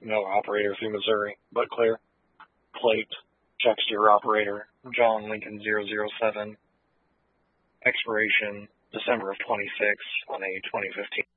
No operator through Missouri, but clear. Plate. Checks to your operator. John Lincoln 007. Expiration December of 26 on a 2015.